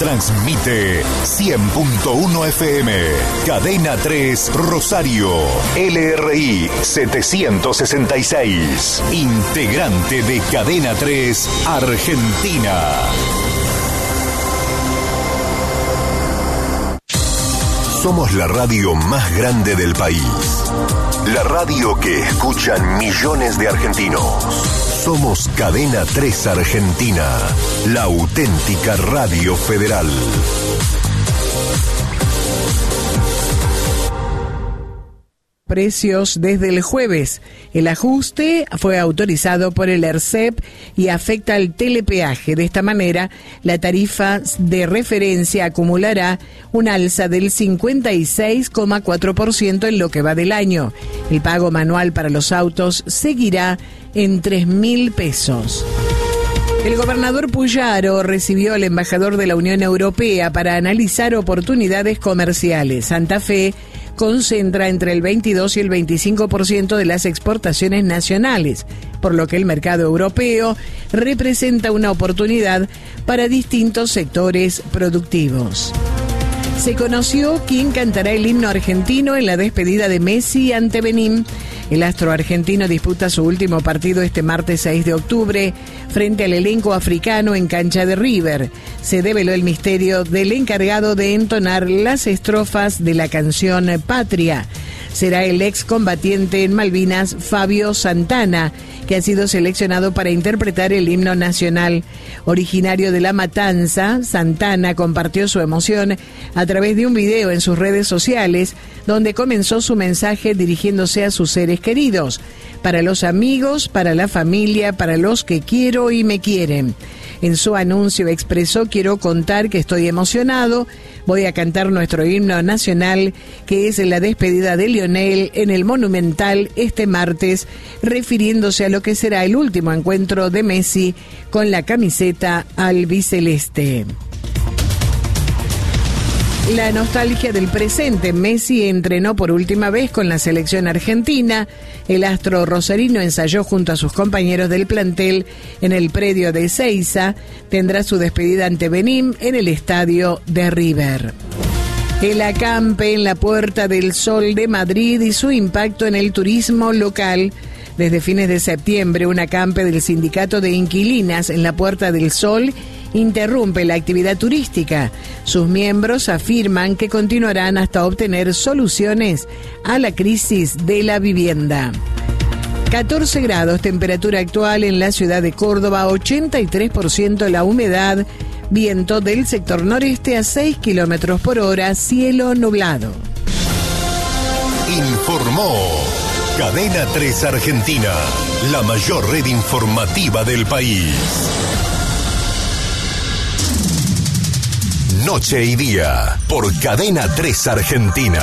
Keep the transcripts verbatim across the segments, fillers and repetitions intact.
Transmite cien punto uno F M. Cadena tres Rosario. L R I setecientos sesenta y seis. Integrante de Cadena tres Argentina. Somos la radio más grande del país. La radio que escuchan millones de argentinos. Somos Cadena tres Argentina, la auténtica radio federal. Precios desde el jueves. El ajuste fue autorizado por el ERCEP y afecta al telepeaje. De esta manera, la tarifa de referencia acumulará un alza del cincuenta y seis coma cuatro por ciento en lo que va del año. El pago manual para los autos seguirá en tres mil pesos. El gobernador Puyaro recibió al embajador de la Unión Europea para analizar oportunidades comerciales. Santa Fe concentra entre el veintidós y el veinticinco por ciento de las exportaciones nacionales, por lo que el mercado europeo representa una oportunidad para distintos sectores productivos. Se conoció quién cantará el himno argentino en la despedida de Messi ante Benín. El astro argentino disputa su último partido este martes seis de octubre frente al elenco africano en cancha de River. Se develó el misterio del encargado de entonar las estrofas de la canción Patria. Será el excombatiente en Malvinas, Fabio Santana, que ha sido seleccionado para interpretar el himno nacional. Originario de La Matanza, Santana compartió su emoción a través de un video en sus redes sociales, donde comenzó su mensaje dirigiéndose a sus seres queridos, para los amigos, para la familia, para los que quiero y me quieren. En su anuncio expresó: quiero contar que estoy emocionado, voy a cantar nuestro himno nacional, que es la despedida de Lionel en el Monumental este martes, refiriéndose a lo que será el último encuentro de Messi con la camiseta albiceleste. La nostalgia del presente. Messi entrenó por última vez con la selección argentina. El astro rosarino ensayó junto a sus compañeros del plantel en el predio de Ezeiza. Tendrá su despedida ante Benín en el estadio de River. El acampe en la Puerta del Sol de Madrid y su impacto en el turismo local. Desde fines de septiembre, un acampe del Sindicato de Inquilinas en la Puerta del Sol interrumpe la actividad turística. Sus miembros afirman que continuarán hasta obtener soluciones a la crisis de la vivienda. catorce grados, temperatura actual en la ciudad de Córdoba, ochenta y tres por ciento la humedad, viento del sector noreste a seis kilómetros por hora, cielo nublado. Informó Cadena tres Argentina, la mayor red informativa del país. Noche y día, por Cadena tres Argentina.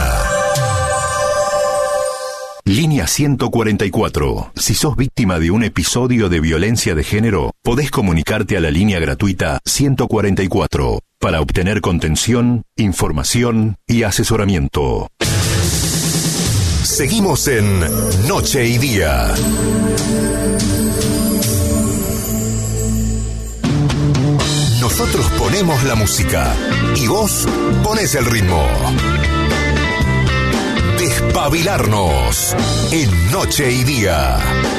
Línea ciento cuarenta y cuatro. Si sos víctima de un episodio de violencia de género, podés comunicarte a la línea gratuita ciento cuarenta y cuatro para obtener contención, información y asesoramiento. Seguimos en Noche y Día. Nosotros ponemos la música y vos ponés el ritmo. Despabilarnos en Noche y Día.